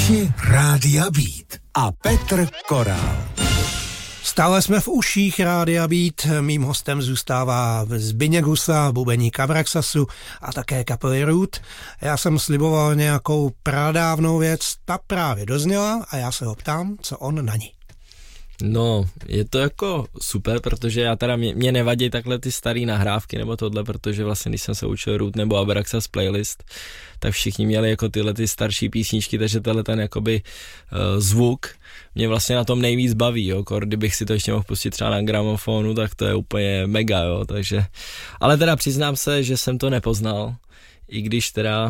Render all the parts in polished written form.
Uši Rádia Beat a Petr Korál. Stále jsme v uších Rádia Beat. Mým hostem zůstává Zbyněk Husa, bubeník Abraxasu a také kapely Root. Já jsem sliboval nějakou pradávnou věc, ta právě dozněla a já se ho ptám, co on na ní. No, je to jako super, protože já teda mě nevadí takhle ty staré nahrávky nebo tohle, protože vlastně když jsem se učil Root nebo Abraxas playlist, tak všichni měli jako tyhle ty starší písničky, takže tenhle ten jakoby zvuk mě vlastně na tom nejvíc baví, jo, kdybych si to ještě mohl pustit třeba na gramofonu, tak to je úplně mega, jo, takže, ale teda přiznám se, že jsem to nepoznal, i když teda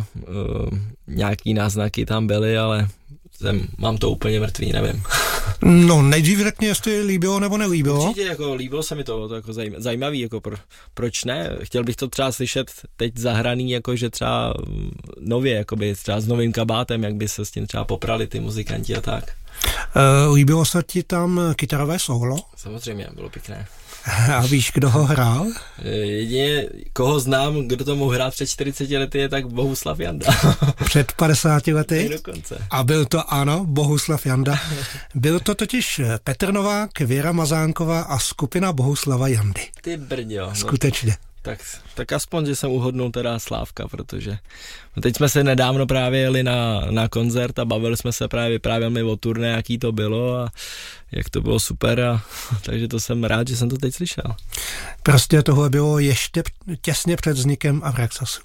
nějaký náznaky tam byly, ale mám to úplně mrtvý, nevím. No, nejdřív řekni, jestli líbilo nebo nelíbilo. Určitě, jako líbilo se mi to jako zajímavý, jako proč ne? Chtěl bych to třeba slyšet teď zahraný, jako že třeba nově, jakoby třeba s novým kabátem, jak by se s tím třeba poprali ty muzikanti a tak. Líbilo se ti tam kytarové solo? Samozřejmě, bylo pěkné. A víš, kdo ho hrál? Jedině, koho znám, kdo to mohl hrát před 40 lety, je tak Bohuslav Janda. Před 50 lety? Dokonce. A byl to, ano, Bohuslav Janda. Byl to totiž Petr Novák, Věra Mazánková a skupina Bohuslava Jandy. Ty brďo. Skutečně. Tak aspoň, že jsem uhodnul teda Slávka, protože teď jsme se nedávno právě jeli na koncert a bavili jsme se právě o turné, jaký to bylo a jak to bylo super, takže to jsem rád, že jsem to teď slyšel. Prostě tohle bylo ještě těsně před vznikem Abraxasu.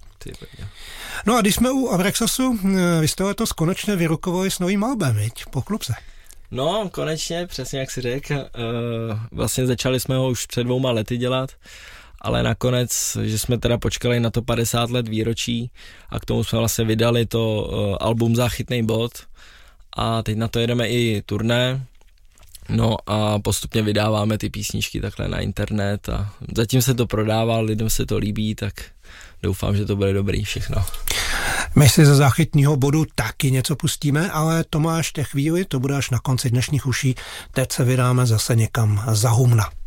No a když jsme u Abraxasu, vy jste letos konečně vyrukovali s novým albem, viď? Pochlup se. No, konečně, přesně jak si řekl, vlastně začali jsme ho už před 2 lety dělat, ale nakonec, že jsme teda počkali na to 50 let výročí a k tomu jsme vlastně vydali to album Záchytnej bod a teď na to jedeme i turné, no a postupně vydáváme ty písničky takhle na internet a zatím se to prodává, lidem se to líbí, tak doufám, že to bude dobrý všechno. My si ze Záchytního bodu taky něco pustíme, ale to máš té chvíli, to bude až na konci dnešních uší, teď se vydáme zase někam za humna.